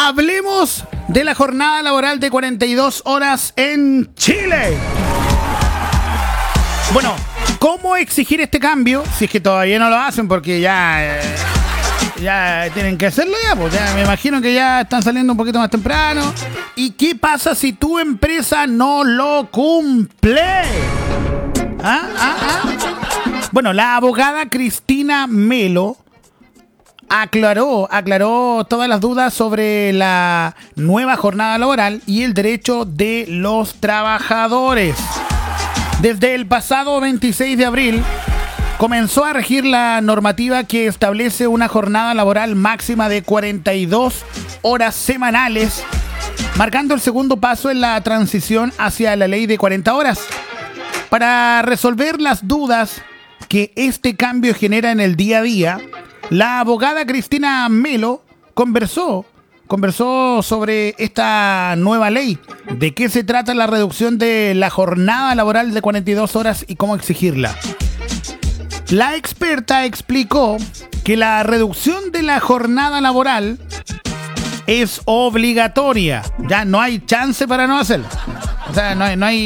Hablemos de la jornada laboral de 42 horas en Chile. Bueno, ¿cómo exigir este cambio? Si es que todavía no lo hacen, porque ya tienen que hacerlo ya, pues ya me imagino que ya están saliendo un poquito más temprano. ¿Y qué pasa si tu empresa no lo cumple? Bueno, la abogada Cristina Melo aclaró todas las dudas sobre la nueva jornada laboral y el derecho de los trabajadores. Desde el pasado 26 de abril comenzó a regir la normativa que establece una jornada laboral máxima de 42 horas semanales, marcando el segundo paso en la transición hacia la ley de 40 horas. Para resolver las dudas que este cambio genera en el día a día, la abogada Cristina Melo conversó sobre esta nueva ley. ¿De qué se trata la reducción de la jornada laboral de 42 horas y cómo exigirla? La experta explicó que la reducción de la jornada laboral es obligatoria. Ya no hay chance para no hacerlo. O sea, no hay